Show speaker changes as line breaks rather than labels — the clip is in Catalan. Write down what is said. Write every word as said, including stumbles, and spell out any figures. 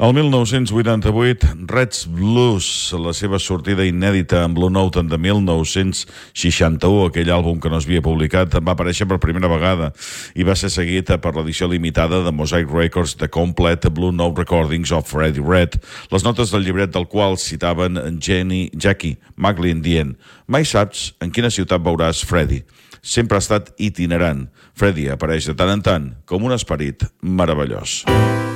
El mil nou-cents vuitanta-vuit, Reds Blues, la seva sortida inèdita amb Blue Note de mil nou-cents seixanta-u, aquell àlbum que no es havia publicat, va aparèixer per primera vegada i va ser seguit per l'edició limitada de Mosaic Records de Complete Blue Note Recordings of Freddie Red, les notes del llibret del qual citaven Jenny, Jackie McLean dient: mai saps en quina ciutat veuràs Freddie. Sempre ha estat itinerant. Freddie apareix de tant en tant com un esperit meravellós.